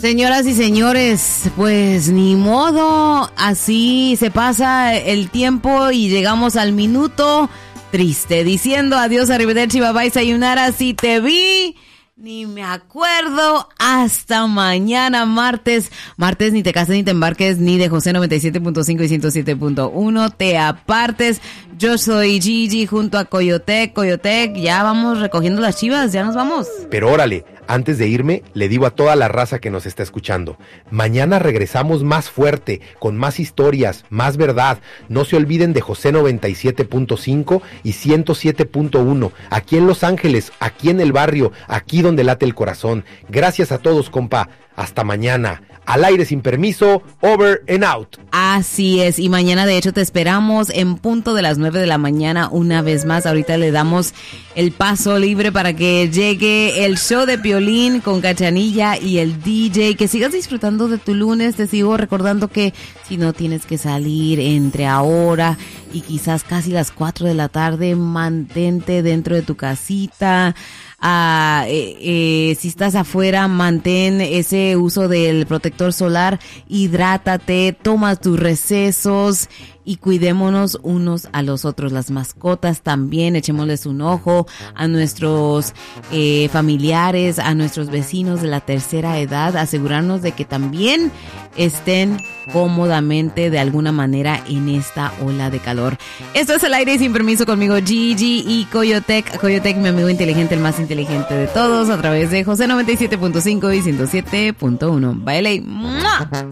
Señoras y señores, pues ni modo, así se pasa el tiempo y llegamos al minuto triste, diciendo adiós, arrivederci, bye bye, sayonara, si te vi, ni me acuerdo, hasta mañana martes, ni te cases ni te embarques, ni de José 97.5 y 107.1 te apartes. Yo soy Gigi junto a Coyotec, ya vamos recogiendo las chivas, ya nos vamos. Pero órale, antes de irme, le digo a toda la raza que nos está escuchando, mañana regresamos más fuerte, con más historias, más verdad. No se olviden de José 97.5 y 107.1, aquí en Los Ángeles, aquí en el barrio, aquí donde late el corazón. Gracias a todos, compa. Hasta mañana. Al aire sin permiso, over and out. Así es, y mañana de hecho te esperamos en punto de las 9 de la mañana una vez más. Ahorita le damos el paso libre para que llegue el show de Piolín con Cachanilla y el DJ. Que sigas disfrutando de tu lunes. Te sigo recordando que si no tienes que salir entre ahora y quizás casi las 4 de la tarde, mantente dentro de tu casita. Si estás afuera, mantén ese uso del protector solar, hidrátate, toma tus recesos y cuidémonos unos a los otros. Las mascotas también, echémosles un ojo a nuestros familiares, a nuestros vecinos de la tercera edad, asegurarnos de que también estén cómodamente de alguna manera en esta ola de calor. Esto es El Aire Sin Permiso conmigo, Gigi y Coyotec, mi amigo inteligente, el más inteligente de todos, a través de José 97.5 y 107.1. Baile. ¡Mua!